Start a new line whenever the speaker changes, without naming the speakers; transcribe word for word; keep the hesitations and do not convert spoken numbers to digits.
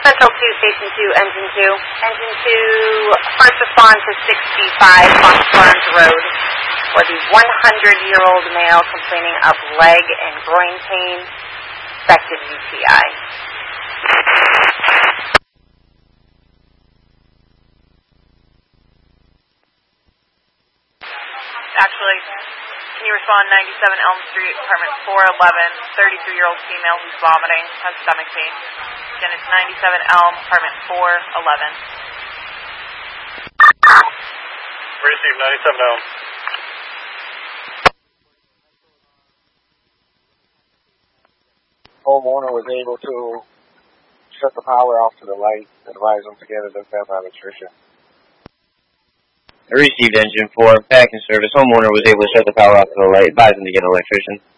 Central two, Station two, Engine two. Engine two, first respond to sixty-five Fox Farms Road for the one hundred year old male complaining of leg and groin pain, suspected U T I.
Actually, can you respond ninety-seven Elm Street, apartment four eleven, thirty-three year old female who's vomiting, has stomach pain. Again, it's ninety-seven Elm, apartment four eleven.
Receive ninety-seven Elm.
Homeowner was able to shut the power off to the light, advise them to get a defense electrician.
I received engine four, packing service. Homeowner was able to shut the power off to the light, advise them to get an electrician.